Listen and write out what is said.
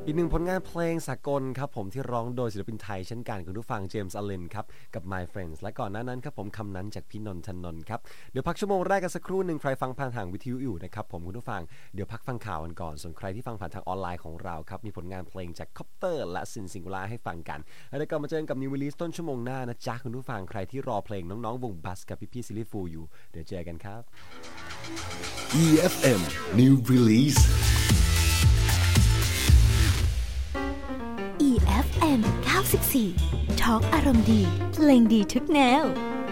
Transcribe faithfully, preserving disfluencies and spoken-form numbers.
อีกหนึ่งผลงานเพลงสากลครับผมที่ร้องโดยศิลปินไทยเช่นกันคุณผู้ฟังเจมส์อลินครับกับ My Friends และก่อนหน้านั้นครับผมคำนั้นจากพี่นนทนนท์ครับเดี๋ยวพักชั่วโมงแรกกันสักครู่หนึ่งใครฟังผ่านทางวิทยุอยู่นะครับผมคุณผู้ฟังเดี๋ยวพักฟังข่าวกันก่อนส่วนใครที่ฟังผ่านทางออนไลน์ของเราครับมีผลงานเพลงจากคอปเตอร์และซินซิงคูล่าให้ฟังกันแล้วเดี๋ยวก็มาเจอกับนิววิลิสต้นชั่วโมงหน้านะจ๊ะคุณผู้ฟังใครที่รอเพลงน้องๆวงบัสกับพี่ๆซิลลี่ฟูลอยู่เดี๋ยวเจอกันครับอี เอฟ เอ็ม New Release อี เอฟ เอ็ม เก้าสิบสี่ ทอล์กอารมณ์ดีเพลงดีทุกแนว